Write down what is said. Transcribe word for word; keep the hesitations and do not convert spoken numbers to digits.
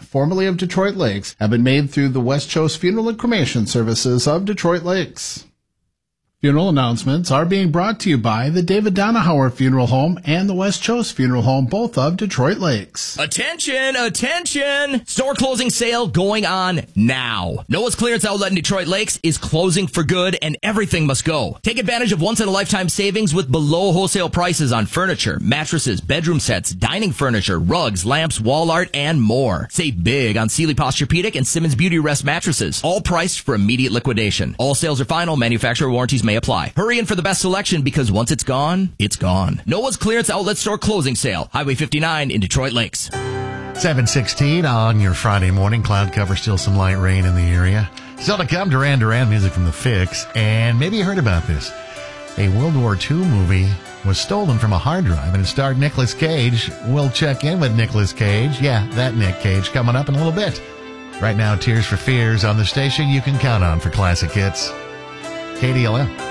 formerly of Detroit Lakes, have been made through the West Coast Funeral and Cremation Services of Detroit Lakes. Funeral announcements are being brought to you by the David Donahauer Funeral Home and the West Coast Funeral Home, both of Detroit Lakes. Attention, attention! Store closing sale going on now. Noah's Clearance Outlet in Detroit Lakes is closing for good and everything must go. Take advantage of once-in-a-lifetime savings with below wholesale prices on furniture, mattresses, bedroom sets, dining furniture, rugs, lamps, wall art, and more. Save big on Sealy Posturepedic and Simmons Beauty Rest mattresses, all priced for immediate liquidation. All sales are final. Manufacturer warranties may apply. Hurry in for the best selection because once it's gone, it's gone. Noah's Clearance Outlet Store closing sale. Highway fifty-nine in Detroit Lakes. seven sixteen on your Friday morning. Cloud cover, still some light rain in the area. Still to come, Duran Duran music from The Fix. And maybe you heard about this. A World War Two movie was stolen from a hard drive and it starred Nicolas Cage. We'll check in with Nicolas Cage. Yeah, that Nick Cage coming up in a little bit. Right now, Tears for Fears on the station you can count on for classic hits. K D L M.